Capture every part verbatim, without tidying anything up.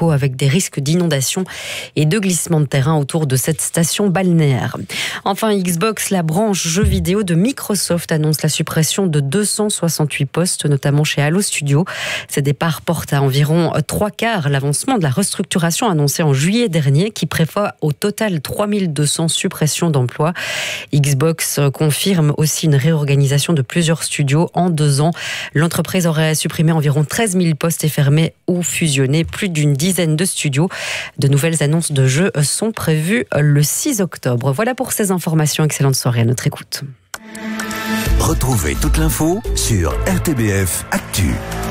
locaux avec des risques d'inondation et de glissement de terrain autour de cette station balnéaire. Enfin, Xbox, la branche jeux vidéo de Microsoft, annonce la suppression de deux cent soixante-huit postes, notamment chez Halo Studio. Ces départs portent à environ trois quarts l'avancement de la restructuration annoncée en juillet dernier, qui prévoit au total trois mille deux cents suppressions d'emplois. Xbox confirme aussi une réorganisation de plusieurs studios en deux ans. L'entreprise aurait supprimé environ treize mille postes et fermé ou fusionné plus d'une dizaine de studios. De nouvelles annonces de jeux sont prévues le six octobre. Voilà pour ces informations. Excellente soirée à notre écoute. Retrouvez toute l'info sur R T B F Actu.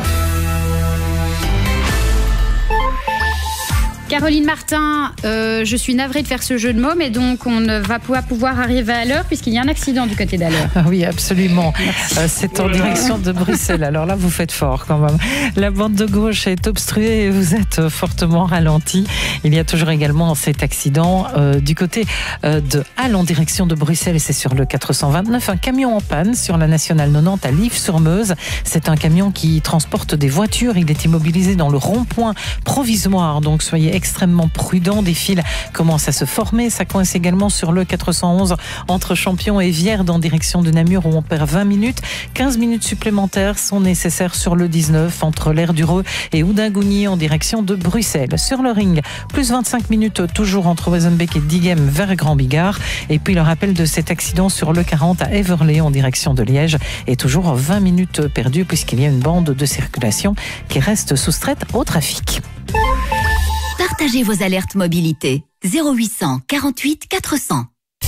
Caroline Martin, euh, je suis navrée de faire ce jeu de mots, mais donc on ne va pas pouvoir arriver à l'heure puisqu'il y a un accident du côté d'Alleur. Ah oui, absolument. Euh, c'est en direction de Bruxelles. Alors là, vous faites fort quand même. La bande de gauche est obstruée et vous êtes fortement ralenti. Il y a toujours également cet accident euh, du côté euh, de Halle en direction de Bruxelles. Et c'est sur le quatre cent vingt-neuf. Un camion en panne sur la nationale quatre-vingt-dix à Lives-sur-Meuse. C'est un camion qui transporte des voitures. Il est immobilisé dans le rond-point provisoire. Donc soyez extrêmement prudent. Des files commencent à se former. Ça coince également sur le quatre cent onze entre Champion et Vierde en direction de Namur où on perd vingt minutes. quinze minutes supplémentaires sont nécessaires sur le dix-neuf entre l'Aire du Reux et Oudingougny en direction de Bruxelles. Sur le ring, plus vingt-cinq minutes toujours entre Wezenbeek et Diegem vers Grand Bigard. Et puis le rappel de cet accident sur le quarante à Everley en direction de Liège et toujours vingt minutes perdues puisqu'il y a une bande de circulation qui reste soustraite au trafic. Partagez vos alertes mobilité. zéro huit cent quarante-huit quatre cents.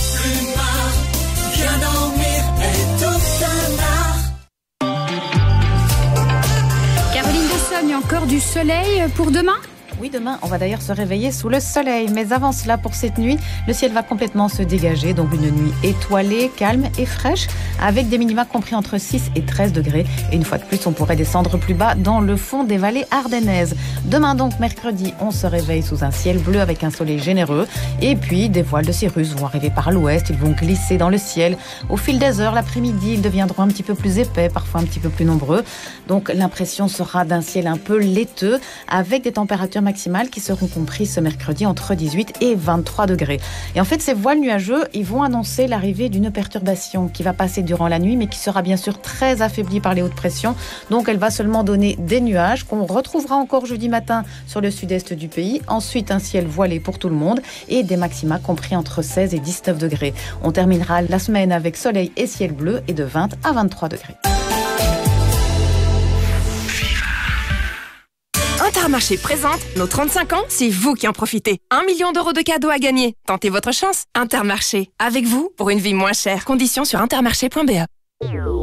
Caroline Dessonne, encore du soleil pour demain ? Oui, demain, on va d'ailleurs se réveiller sous le soleil. Mais avant cela, pour cette nuit, le ciel va complètement se dégager. Donc une nuit étoilée, calme et fraîche, avec des minima compris entre six et treize degrés. Et une fois de plus, on pourrait descendre plus bas dans le fond des vallées ardennaises. Demain, donc, mercredi, on se réveille sous un ciel bleu avec un soleil généreux. Et puis, des voiles de cirrus vont arriver par l'ouest. Ils vont glisser dans le ciel. Au fil des heures, l'après-midi, ils deviendront un petit peu plus épais, parfois un petit peu plus nombreux. Donc, l'impression sera d'un ciel un peu laiteux, avec des températures maximales qui seront comprises ce mercredi entre dix-huit et vingt-trois degrés. Et en fait, ces voiles nuageux, ils vont annoncer l'arrivée d'une perturbation qui va passer durant la nuit, mais qui sera bien sûr très affaiblie par les hautes pressions. Donc, elle va seulement donner des nuages qu'on retrouvera encore jeudi matin sur le sud-est du pays. Ensuite, un ciel voilé pour tout le monde et des maxima compris entre seize et dix-neuf degrés. On terminera la semaine avec soleil et ciel bleu et de vingt à vingt-trois degrés. Intermarché présente nos trente-cinq ans, c'est vous qui en profitez. Un million d'euros de cadeaux à gagner. Tentez votre chance. Intermarché, avec vous pour une vie moins chère. Conditions sur intermarché point b e.